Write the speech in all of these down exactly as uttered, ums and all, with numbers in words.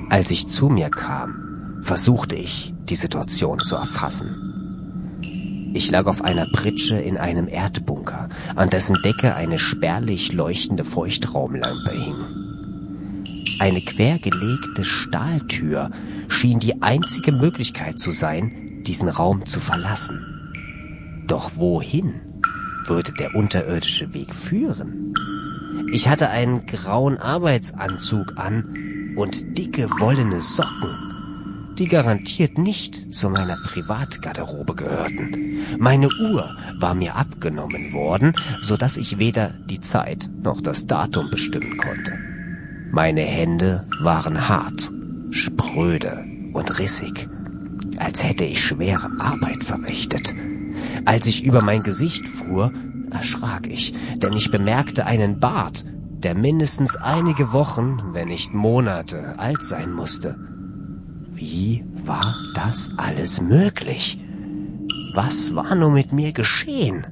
Als ich zu mir kam, versuchte ich, die Situation zu erfassen. Ich lag auf einer Pritsche in einem Erdbunker, an dessen Decke eine spärlich leuchtende Feuchtraumlampe hing. Eine quergelegte Stahltür schien die einzige Möglichkeit zu sein, diesen Raum zu verlassen. Doch wohin würde der unterirdische Weg führen? Ich hatte einen grauen Arbeitsanzug an und dicke wollene Socken, die garantiert nicht zu meiner Privatgarderobe gehörten. Meine Uhr war mir abgenommen worden, so dass ich weder die Zeit noch das Datum bestimmen konnte. Meine Hände waren hart, spröde und rissig, als hätte ich schwere Arbeit verrichtet. Als ich über mein Gesicht fuhr, erschrak ich, denn ich bemerkte einen Bart, der mindestens einige Wochen, wenn nicht Monate alt sein musste. Wie war das alles möglich? Was war nur mit mir geschehen?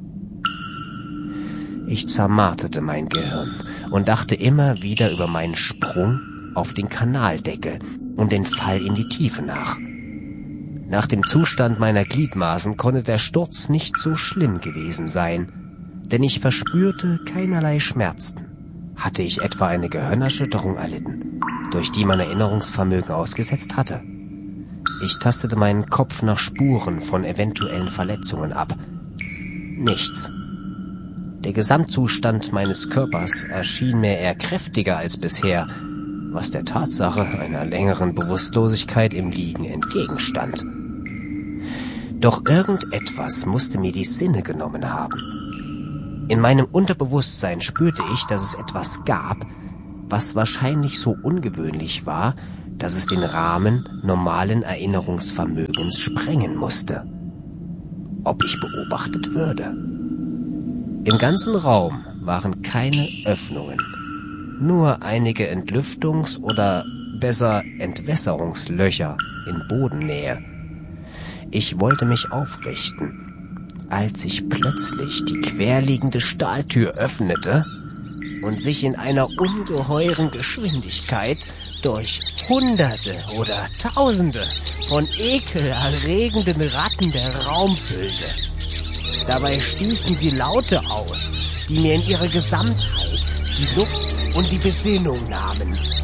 Ich zermarterte mein Gehirn und dachte immer wieder über meinen Sprung auf den Kanaldeckel und den Fall in die Tiefe nach. Nach dem Zustand meiner Gliedmaßen konnte der Sturz nicht so schlimm gewesen sein, denn ich verspürte keinerlei Schmerzen. Hatte ich etwa eine Gehirnerschütterung erlitten, durch die mein Erinnerungsvermögen ausgesetzt hatte? Ich tastete meinen Kopf nach Spuren von eventuellen Verletzungen ab. Nichts. Der Gesamtzustand meines Körpers erschien mir eher kräftiger als bisher, was der Tatsache einer längeren Bewusstlosigkeit im Liegen entgegenstand. Doch irgendetwas musste mir die Sinne genommen haben. In meinem Unterbewusstsein spürte ich, dass es etwas gab, was wahrscheinlich so ungewöhnlich war, dass es den Rahmen normalen Erinnerungsvermögens sprengen musste. Ob ich beobachtet würde? Im ganzen Raum waren keine Öffnungen, nur einige Entlüftungs- oder besser Entwässerungslöcher in Bodennähe. Ich wollte mich aufrichten, als sich plötzlich die querliegende Stahltür öffnete und sich in einer ungeheuren Geschwindigkeit durch Hunderte oder Tausende von ekelerregenden Ratten der Raum füllte. Dabei stießen sie Laute aus, die mir in ihrer Gesamtheit die Luft und die Besinnung nahmen.